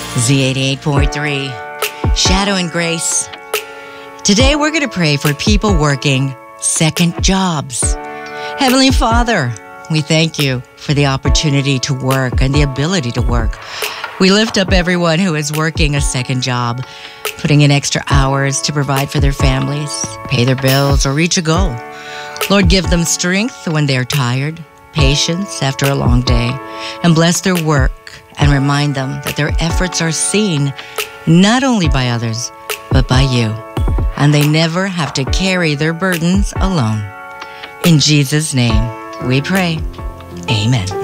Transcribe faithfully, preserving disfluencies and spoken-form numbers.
Z eighty-eight point three, Shadow and Grace. Today we're going to pray for people working second jobs. Heavenly Father, we thank you for the opportunity to work and the ability to work. We lift up everyone who is working a second job, putting in extra hours to provide for their families, pay their bills, or reach a goal. Lord, give them strength when they are tired, patience after a long day, and bless their work and remind them that their efforts are seen not only by others, but by you, and they never have to carry their burdens alone. In Jesus' name, we pray. Amen.